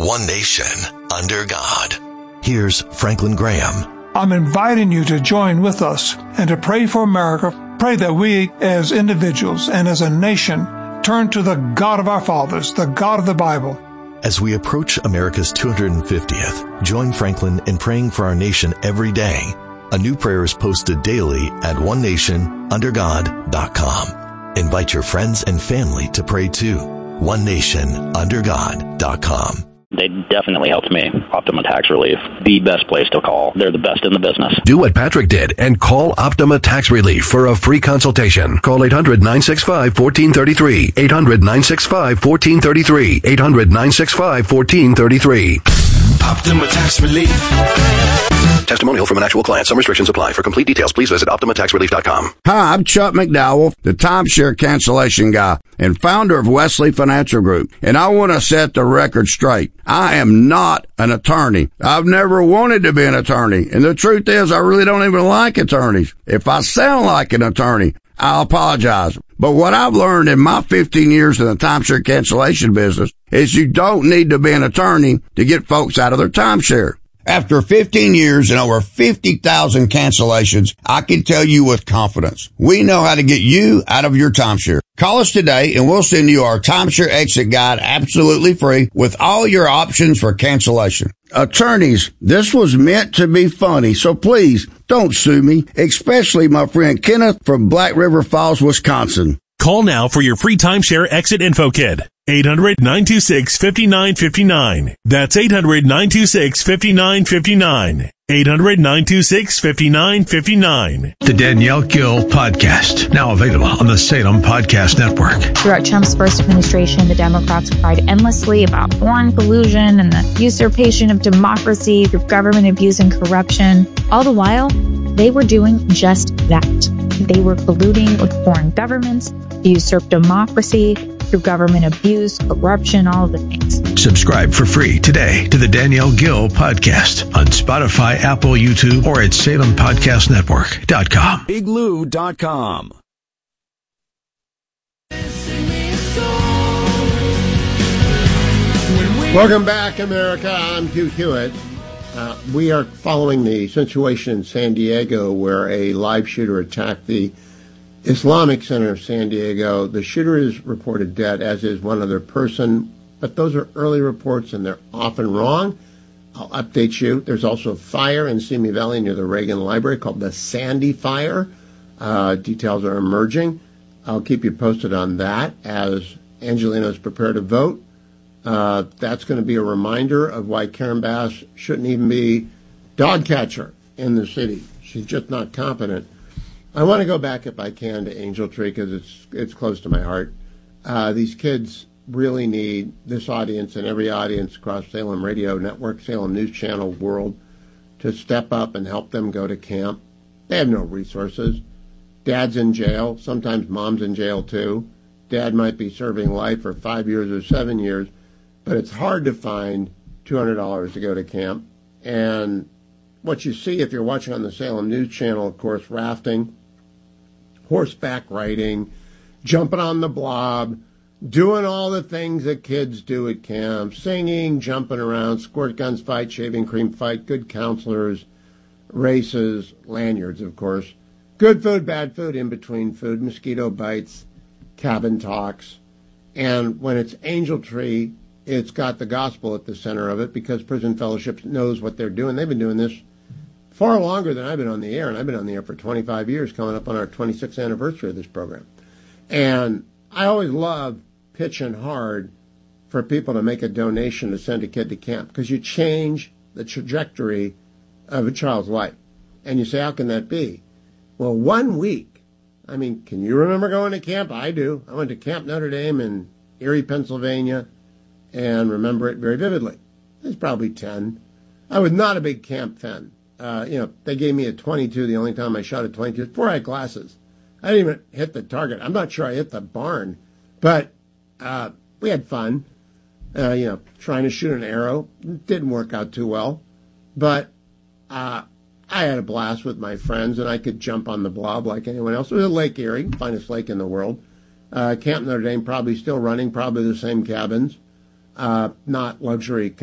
one nation, under God. Here's Franklin Graham. I'm inviting you to join with us and to pray for America. Pray that we as individuals and as a nation turn to the God of our fathers, the God of the Bible. As we approach America's 250th, join Franklin in praying for our nation every day. A new prayer is posted daily at onenationundergod.com. Invite your friends and family to pray too. onenationundergod.com. They definitely helped me. Optima Tax Relief, the best place to call. They're the best in the business. Do what Patrick did and call Optima Tax Relief for a free consultation. Call 800-965-1433. 800-965-1433. 800-965-1433. Optima Tax Relief. Testimonial from an actual client. Some restrictions apply. For complete details, please visit OptimaTaxRelief.com. Hi, I'm Chuck McDowell, the timeshare cancellation guy and founder of Wesley Financial Group. And I want to set the record straight. I am not an attorney. I've never wanted to be an attorney. And the truth is, I really don't even like attorneys. If I sound like an attorney, I'll apologize. But what I've learned in my 15 years in the timeshare cancellation business is you don't need to be an attorney to get folks out of their timeshare. After 15 years and over 50,000 cancellations, I can tell you with confidence, we know how to get you out of your timeshare. Call us today and we'll send you our timeshare exit guide absolutely free with all your options for cancellation. Attorneys, this was meant to be funny, so please don't sue me, especially my friend Kenneth from Black River Falls, Wisconsin. Call now for your free timeshare exit info kit. 800-926-5959. That's 800-926-5959. 800-926-5959. The Danielle Gill Podcast, now available on the Salem Podcast Network. Throughout Trump's first administration, the Democrats cried endlessly about foreign collusion and the usurpation of democracy through government abuse and corruption. All the while, they were doing just that. They were colluding with foreign governments to usurp democracy through government abuse, corruption, all of the things. Subscribe for free today to the Danielle Gill Podcast on Spotify, Apple, YouTube, or at SalemPodcastNetwork.com. Igloo.com. Welcome back, America. I'm Hugh Hewitt. We are following the situation in San Diego where a live shooter attacked the Islamic Center of San Diego. The shooter is reported dead, as is one other person, but those are early reports and they're often wrong. I'll update you. There's also a fire in Simi Valley near the Reagan Library called the Sandy Fire. Details are emerging. I'll keep you posted on that as Angelino's prepared to vote. That's going to be a reminder of why Karen Bass shouldn't even be dog catcher in the city. She's just not competent. I want to go back, if I can, to Angel Tree because it's close to my heart. These kids really need this audience and every audience across Salem Radio Network, Salem News Channel world to step up and help them go to camp. They have no resources. Dad's in jail. Sometimes mom's in jail, too. Dad might be serving life for 5 years or 7 years, but it's hard to find $200 to go to camp. And what you see if you're watching on the Salem News Channel, of course, rafting, horseback riding, jumping on the blob, doing all the things that kids do at camp, singing, jumping around, squirt guns fight, shaving cream fight, good counselors, races, lanyards, of course, good food, bad food, in between food, mosquito bites, cabin talks. And when it's Angel Tree, it's got the gospel at the center of it because Prison Fellowship knows what they're doing. They've been doing this far longer than I've been on the air, and I've been on the air for 25 years, coming up on our 26th anniversary of this program. And I always love pitching hard for people to make a donation to send a kid to camp because you change the trajectory of a child's life. And you say, how can that be? Well, 1 week. I mean, can you remember going to camp? I do. I went to Camp Notre Dame in Erie, Pennsylvania, and remember it very vividly. I was probably 10. I was not a big camp fan. They gave me a 22 the only time I shot a 22 before I had glasses. I didn't even hit the target. I'm not sure I hit the barn, but we had fun, trying to shoot an arrow. It didn't work out too well, but I had a blast with my friends, and I could jump on the blob like anyone else. It was a Lake Erie, finest lake in the world. Camp Notre Dame probably still running, probably the same cabins, not luxury